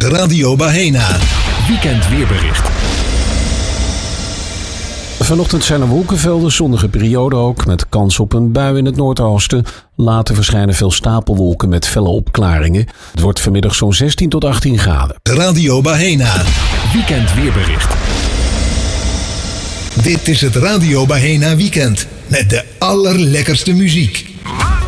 Radio Bahena. Weekend weerbericht. Vanochtend zijn er wolkenvelden, zonnige periode ook, met kans op een bui in het noordoosten. Later verschijnen veel stapelwolken met felle opklaringen. Het wordt vanmiddag zo'n 16 tot 18 graden. Radio Bahena. Weekend weerbericht. Dit is het Radio Bahena Weekend met de allerlekkerste muziek.